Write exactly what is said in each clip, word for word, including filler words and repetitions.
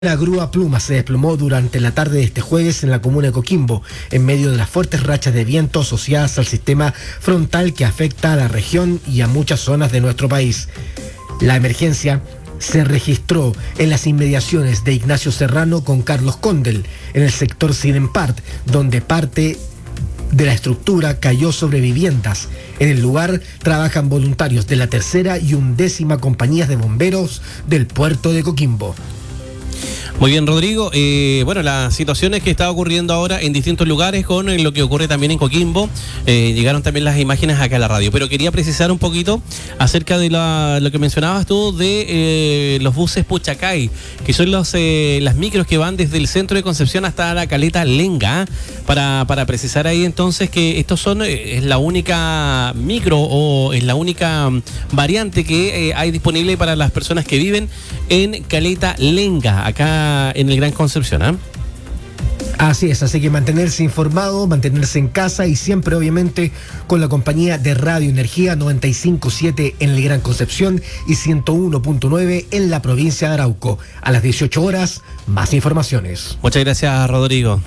La grúa Pluma se desplomó durante la tarde de este jueves en la comuna de Coquimbo, en medio de las fuertes rachas de viento asociadas al sistema frontal que afecta a la región y a muchas zonas de nuestro país. La emergencia se registró en las inmediaciones de Ignacio Serrano con Carlos Condel, en el sector Sidenpart, donde parte de la estructura cayó sobre viviendas. En el lugar trabajan voluntarios de la tercera y undécima compañías de bomberos del puerto de Coquimbo. Muy bien, Rodrigo. Eh, bueno, las situaciones que está ocurriendo ahora en distintos lugares con eh, lo que ocurre también en Coquimbo. Eh, llegaron también las imágenes acá a la radio. Pero quería precisar un poquito acerca de la, lo que mencionabas tú de eh, los buses Puchacay, que son los eh, las micros que van desde el centro de Concepción hasta la Caleta Lenga. Para, para precisar ahí entonces que estos son eh, es la única micro o es la única um, variante que eh, hay disponible para las personas que viven en Caleta Lenga, acá en el Gran Concepción, ¿eh? Así es, así que mantenerse informado, mantenerse en casa y siempre obviamente con la compañía de Radio Energía noventa y cinco punto siete en el Gran Concepción y ciento uno punto nueve en la provincia de Arauco. A las dieciocho horas, más informaciones. Muchas gracias, Rodrigo.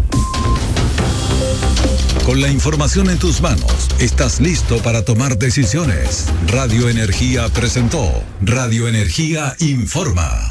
Con la información en tus manos, estás listo para tomar decisiones. Radio Energía presentó Radio Energía Informa.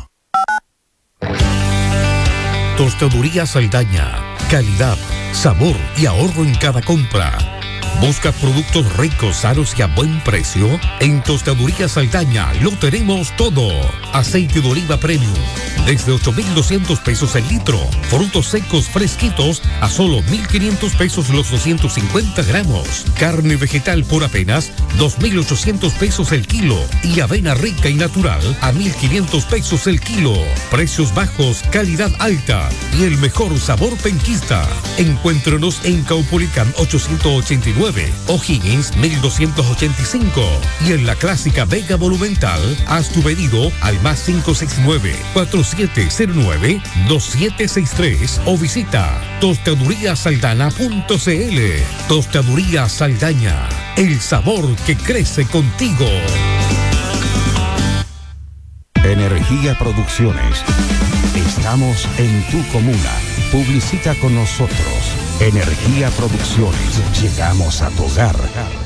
Tostaduría Saldaña. Calidad, sabor y ahorro en cada compra. ¿Buscas productos ricos, sanos y a buen precio? En Tostaduría Saldaña lo tenemos todo. Aceite de oliva premium desde ocho mil doscientos pesos el litro. Frutos secos fresquitos a solo mil quinientos pesos los doscientos cincuenta gramos. Carne vegetal por apenas dos mil ochocientos pesos el kilo. Y avena rica y natural a mil quinientos pesos el kilo. Precios bajos, calidad alta y el mejor sabor penquista. Encuéntrenos en Caupolicán ochocientos ochenta y nueve, O'Higgins mil doscientos ochenta y cinco y en la clásica Vega Monumental. Haz tu pedido al más cinco seis nueve, cuatro siete cero nueve, dos siete seis tres o visita tostaduría saldana punto c l. Tostaduría Saldaña, el sabor que crece contigo. Energía Producciones. Estamos en tu comuna. Publicita con nosotros. Energía Producciones. Llegamos a tu hogar.